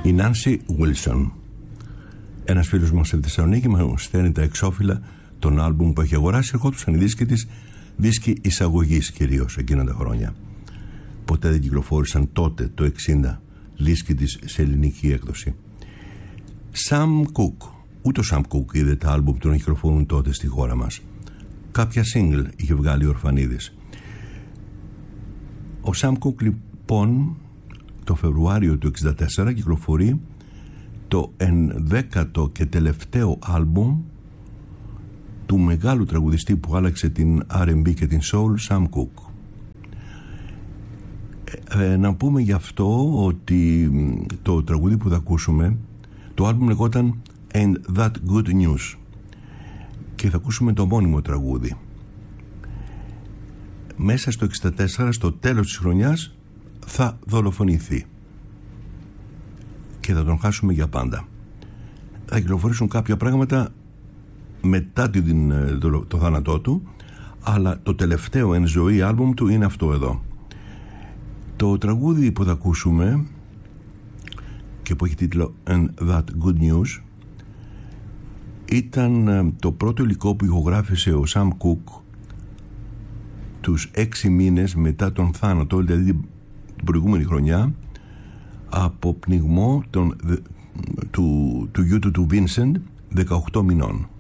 Η Νάνσι Βίλσον. Ένας φίλος μας στη Θεσσαλονίκη μου στέλνει τα εξώφυλλα των άλμπουμ που έχει αγοράσει. Ερχόντουσαν οι δίσκοι της, δίσκοι εισαγωγής κυρίως εκείνα τα χρόνια. Ποτέ δεν κυκλοφόρησαν τότε, το 60, δίσκοι της σε ελληνική έκδοση. Sam Cooke. Ούτε ο Sam Cooke είδε τα άλμπουμ του να κυκλοφορούν τότε στη χώρα μας. Κάποια single είχε βγάλει ο Ορφανίδης. Ο Sam Cooke λοιπόν το Φεβρουάριο του 1964 κυκλοφορεί το 11ο και τελευταίο άλμπουμ του μεγάλου τραγουδιστή που άλλαξε την R&B και την Soul, Sam Cooke. Να πούμε γι' αυτό ότι το τραγούδι που θα ακούσουμε, το άλμπουμ λεγόταν And That Good News και θα ακούσουμε το μόνιμο τραγούδι. Μέσα στο 1964, στο τέλος της χρονιάς, θα δολοφονηθεί και θα τον χάσουμε για πάντα. Θα κυκλοφορήσουν κάποια πράγματα μετά το θάνατό του, αλλά το τελευταίο εν ζωή άλμπουμ του είναι αυτό εδώ. Το τραγούδι που θα ακούσουμε και που έχει τίτλο And That Good News ήταν το πρώτο υλικό που ηχογράφησε ο Sam Cooke τους 6 μήνες μετά τον θάνατο, δηλαδή την προηγούμενη χρονιά, από πνιγμό του γιού του Vincent, 18 μηνών.